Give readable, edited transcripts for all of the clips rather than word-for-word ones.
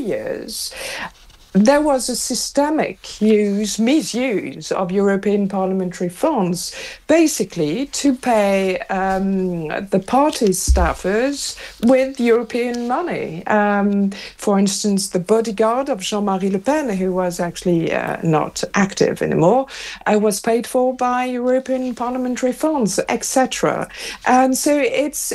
years, there was a systemic misuse of European parliamentary funds, basically to pay the party's staffers with European money. For instance, the bodyguard of Jean-Marie Le Pen, who was actually not active anymore, was paid for by European parliamentary funds, etc. And so it's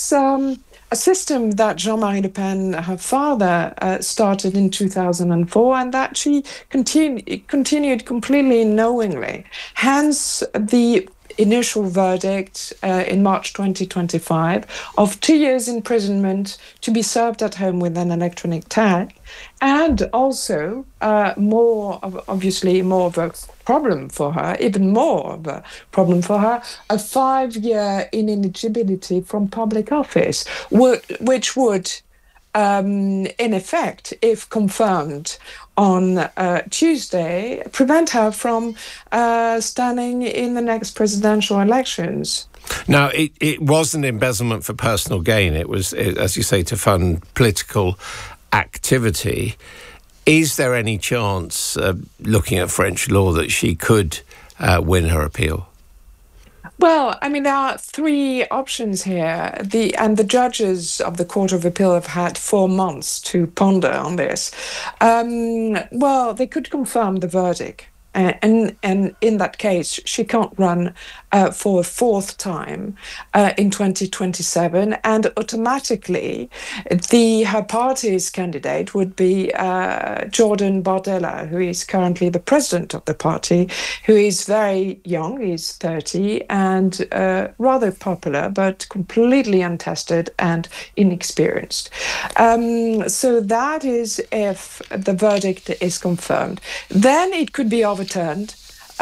a system that Jean-Marie Le Pen, her father, started in 2004, and that she continued completely knowingly. Hence, the initial verdict in March 2025 of 2 years imprisonment to be served at home with an electronic tag, and also more of a problem for her, even more of a problem for her, a 5-year ineligibility from public office, which would, in effect, if confirmed on Tuesday, prevent her from standing in the next presidential elections. Now, it wasn't embezzlement for personal gain. It was, as you say, to fund political activity. Is there any chance, looking at French law, that she could win her appeal? Well, I mean, there are three options here. The judges of the Court of Appeal have had 4 months to ponder on this. Well, they could confirm the verdict. And in that case, she can't run for a fourth time in 2027, and automatically her party's candidate would be Jordan Bardella, who is currently the president of the party, who is very young, he's 30, and rather popular, but completely untested and inexperienced. So that is if the verdict is confirmed. Then it could be overturned.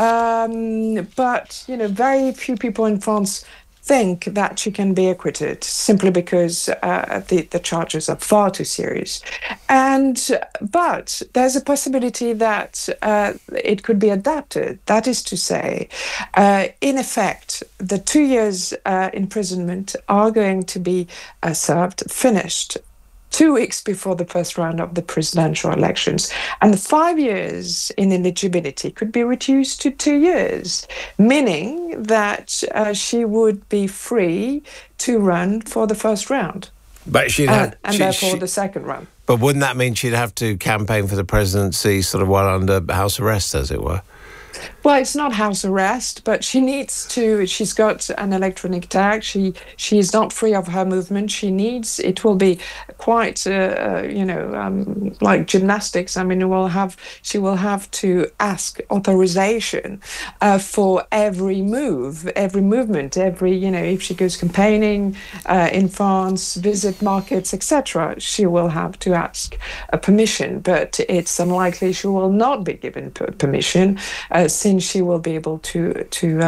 But, very few people in France think that she can be acquitted simply because the charges are far too serious. But there's a possibility that it could be adapted. That is to say, in effect, the 2 years imprisonment are going to be finished 2 weeks before the first round of the presidential elections. And the 5 years ineligibility could be reduced to 2 years, meaning that she would be free to run for the first round. But therefore the second round. But wouldn't that mean she'd have to campaign for the presidency sort of while under house arrest, as it were? Well, it's not house arrest, but she's got an electronic tag. She is not free of her movement. It will be quite, like gymnastics. I mean, she will have to ask authorization for every movement, if she goes campaigning in France, visit markets, etc. She will have to ask permission, but it's unlikely she will not be given permission, since she will be able to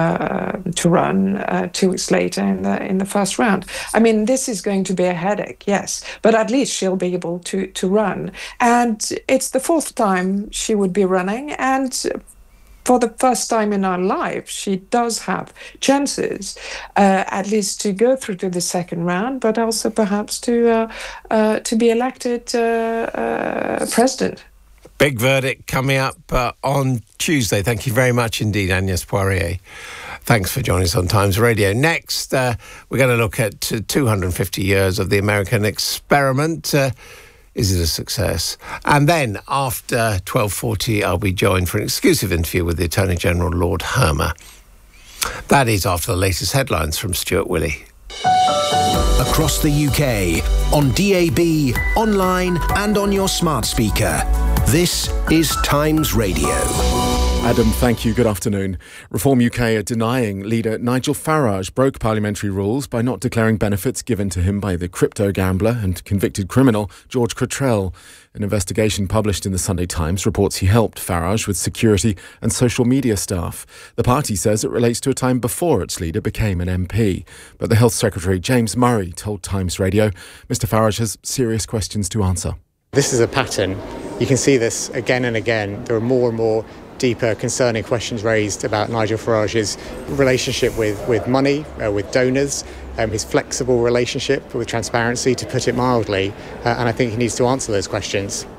run 2 weeks later in the first round. I mean, this is going to be a headache, yes, but at least she'll be able to run. And it's the fourth time she would be running, and for the first time in her life, she does have chances, at least to go through to the second round, but also perhaps to be elected president. Big verdict coming up on Tuesday. Thank you very much indeed, Agnès Poirier. Thanks for joining us on Times Radio. Next, we're going to look at 250 years of the American experiment. Is it a success? And then after 12:40, I'll be joined for an exclusive interview with the Attorney General, Lord Hermer. That is after the latest headlines from Stuart Willey. Across the UK, on DAB, online and on your smart speaker. This is Times Radio. Adam, thank you. Good afternoon. Reform UK are denying leader Nigel Farage broke parliamentary rules by not declaring benefits given to him by the crypto gambler and convicted criminal George Cottrell. An investigation published in the Sunday Times reports he helped Farage with security and social media staff. The party says it relates to a time before its leader became an MP. But the Health Secretary, James Murray, told Times Radio Mr Farage has serious questions to answer. This is a pattern. You can see this again and again. There are more and more deeper, concerning questions raised about Nigel Farage's relationship with money, with donors, his flexible relationship with transparency, to put it mildly, and I think he needs to answer those questions.